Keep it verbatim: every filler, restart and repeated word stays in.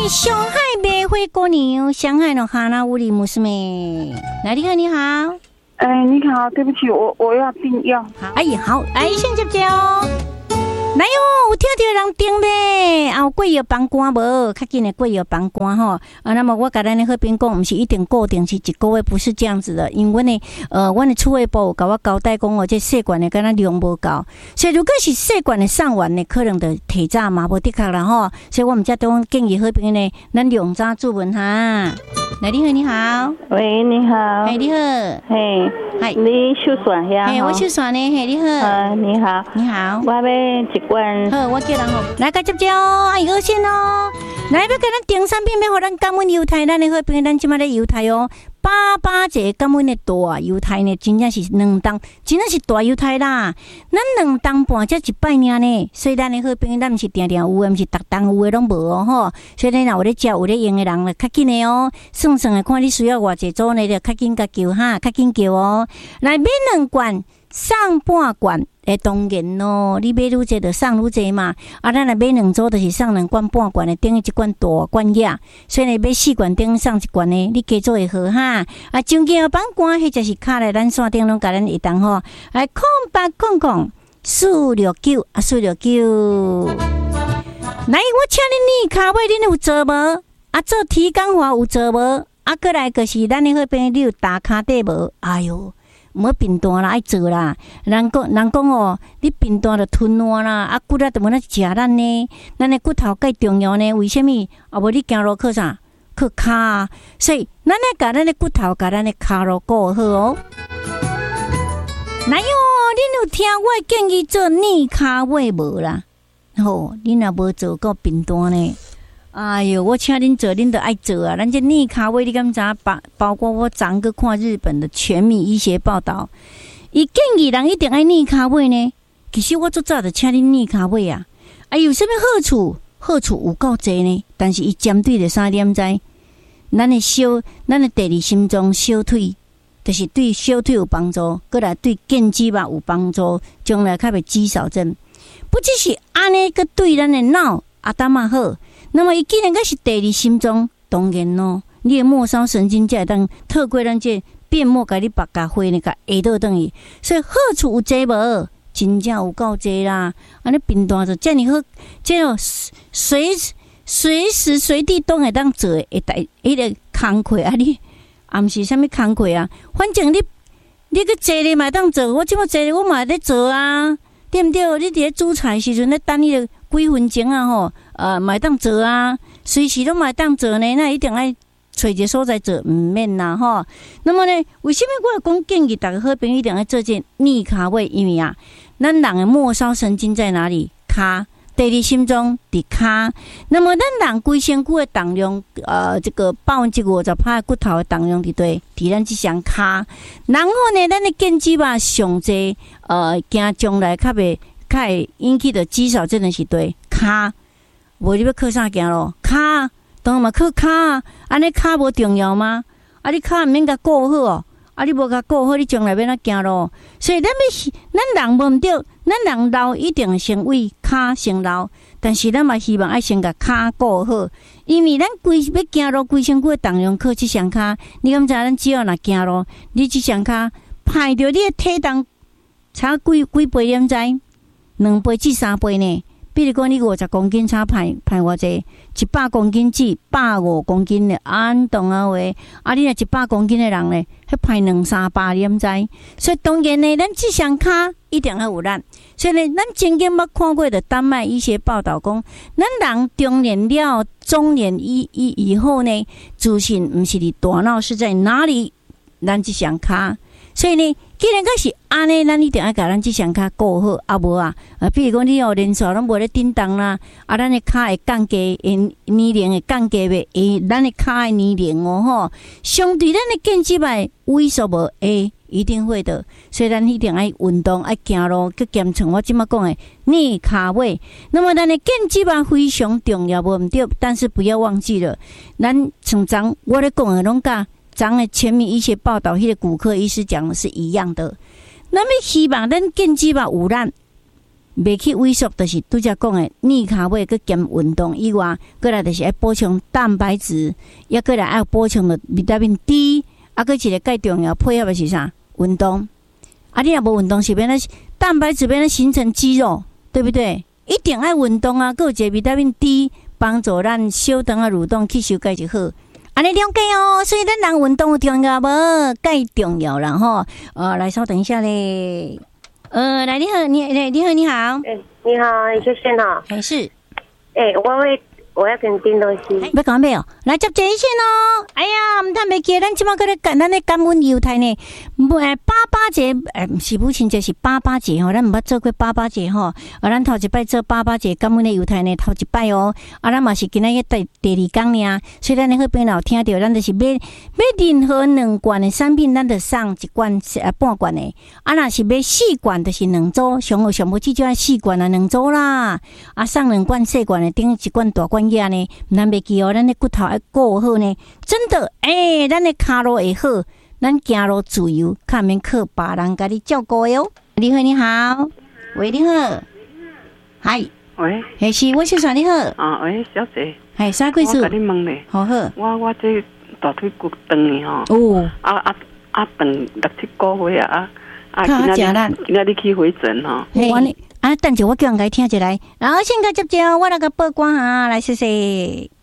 上海玫瑰姑娘，上海的哈娜乌里姆斯妹。来，你好，你好。 哎，你好，对不起，我我要订药。 哎呀，好，哎，先接接哦。来哟，有听到人订咧，啊，有过药帮关无？较紧的过药帮关吼。啊，那么我甲咱的好朋友讲，不是一定固定是一个月，不是这样子的。因为呢，呃，阮的储备部甲我交代讲哦，这试管的敢若量无够，所以如果是试管的上完呢，可能就提早嘛，无的确啦吼。所以我们才都建议好朋友呢，咱量早注文哈。来，你好，你好。 喂，你好。 哎，你好。 嘿， 嗨， 你收线呀？ 嘿，我收线呢。嘿，你好。 呃，你好。 你好。 我要一罐。 好，我叫人好。来，甲接接哦，阿姨二线哦。来，要甲咱订产品，要互咱感恩犹太，咱的好朋友，咱即马咧犹太哦。八八一个感恩的大犹太呢，真正是两档，真正是大犹太啦。咱两档半才一摆尔呢，所以咱的好朋友，咱毋是定定有诶，毋是逐档有诶拢无哦吼。所以咱若有咧食有咧用诶人咧，较紧诶哦。算算诶，看你需要偌济组呢，就较紧甲叫哈，较紧叫哦。来买两罐，送半罐。诶，当然咯，你买愈济就送愈济嘛。啊，咱若买两组，就是送两罐半罐的，等于一罐大罐呀。所以呢，买四罐等于送一罐呢，你加做会好哈。啊，上件帮关，迄就是卡来咱线顶拢甲咱一档吼。来，空八空空四六九啊，四六九。来，我请恁你卡位，恁有做无？啊，做提纲化有做无？啊，过来就是咱的好朋友，你有打卡底无？哎哟！唔好贫惰啦，爱做啦。人讲人讲哦，你贫惰就吞烂啦，啊骨力就无咱食咱呢。咱的骨头介重要呢，为什么？啊无你行路靠啥？靠骹啊。所以咱来甲咱的骨头，甲咱的骹路顾好哦。来哟，恁有听我建议做逆骹位无啦？吼，恁若无做够贫惰呢？哎哟，我请恁做，恁就爱做啊！咱这逆卡位，你敢知？包包括我昨个看日本的全民医学报道，伊建议人一定爱逆卡位呢。其实我最早就请恁逆卡位啊！啊，有啥物好处？好处有够济呢？但是伊针对着啥点知？咱的小，咱的第二心脏小腿，就是对小腿有帮助，过来对健肌肉有帮助，将来较袂肌少症。不只是安尼，个对咱的脑啊胆嘛好。那么伊既然个是第二心脏，当然咯，你的末梢神经才会当透过咱这变膜，甲你把甲血呢，甲下倒转去，所以好处有济无？真正有够济啦！安尼贫惰就遮尔好，这种随随时随地都会当做会代迄个工课啊！你啊，毋是啥物工课啊？反正你你个坐咧嘛当做，我即么坐咧我嘛咧做啊，对毋对？你伫咧煮菜时阵咧等你个几分钟啊吼。呃，买当做啊，随时都买当做呢，那一定爱找一个所在做，毋免啦吼。那么呢，为什么我讲建议大家好朋友一定要做这逆骹位？因为啊，咱人的末梢神经在哪里？骹，第二心脏伫骹。那么咱人规身躯的重量，呃，这个百分之五十趴骨头的重量伫对，伫咱即项骹。然后呢，咱的健肌吧上济，呃，惊将来较袂较会引起的肌少症的是对骹。无你要靠啥行咯？骹当然嘛靠骹啊！安尼骹无重要吗？啊，你骹毋免甲顾好哦，啊，你无甲顾好，你将来要哪行咯？所以咱要咱人无毋对，咱人老一定先为骹先老，但是咱嘛希望爱先甲骹顾好，因为咱规要行路，规身躯的重量靠即双骹。你敢知？咱只要若行路，你即双骹派着你的体重差几几倍？点知？两倍至三倍呢？比如讲，你五十公斤差派派偌济，一百公斤至百五公斤的安动啊话，啊，你若一百公斤的人咧，迄派两三百，你毋知？所以当然呢，咱即双骹一定要有力。所以呢，咱曾经捌看过的丹麦医学报道讲，咱人中年了、中年以以以后呢，自信毋是伫大脑，是在哪里？咱即双骹。所以呢，既然佮是安尼，咱一定要甲咱即双骹顾好，啊无啊，啊，比如讲你哦连续拢无咧叮当啦，啊，咱的骹会降低，年年龄会降低袂？诶，咱的骹的年龄哦吼，相对咱的健肌脉萎缩无？诶，一定会的。所以咱一定爱运动，爱行路，佮减重。我即马讲的逆骹位，那么咱的健肌脉非常重要，无毋对，但是不要忘记了，咱像昨我咧讲的拢甲。咱的全民医学报道，迄、那个骨科医师讲的是一样的。那么希望咱健肌吧有力， 袂去萎缩，就是拄则讲的逆骹尾，佮兼运动以外，过来就是爱补充蛋白质，也过来爱补充的维他命 D， 啊，佮一个介重要配合的是啥？运动。啊，你若无运动是变咧蛋白质变咧形成肌肉，对不对？一定爱运动啊，佮有一个维他命 D 帮助咱小肠啊蠕动吸收钙就好。安尼了解哦，所以咱人运动有重要无？钙重要啦吼。呃，来稍等一下咧。呃，来你好，你你好你好。 哎、欸，你好，谢谢哈。 还是。 哎、欸，我会。我要跟订东西， 要讲咩哦？来接这一线哦！哎呀，唔通袂记，咱即马搁咧干，咱咧感恩犹太呢。唔诶，八八节诶，毋是母亲节，是八八节吼。咱毋捌做过八八节吼。啊，咱头一摆做八八节感恩的犹太呢，头一摆哦。啊，咱嘛是今仔日第第二工呢，所以咱咧好朋友听到，咱就是买买任何两罐的产品，咱就送一罐呃半罐的。啊，若是买四罐，就是两组，上好上无至少四罐啊两组啦。啊，送两罐细罐的，顶一罐大罐。呢，咱袂记哦，咱的骨头要顾好呢。真的，诶、欸，咱的骹路会好，咱行路自由，较免靠别人甲你照顾哟。你好，你好，喂，你好，嗨， 喂， 嘿是，我是啥？你好， 啊，喂，小姐， 系啥贵事？ 我甲你问咧， 好好， 我我这大腿骨长呢吼， 哦， 啊啊啊，长六七个月啊，啊， 今仔日今仔日去回诊吼， 我啊，等下我叫人家听一来，然后先甲接接，我来个报关哈，来谢谢。